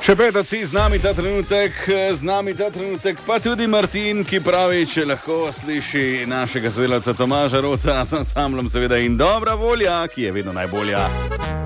Še petoci z nami ta trenutek, pa tudi Martin, ki pravi, če lahko sliši našega sodelavca Tomaža Rota z ansamblom, seveda in dobra volja, ki je vedno najbolja.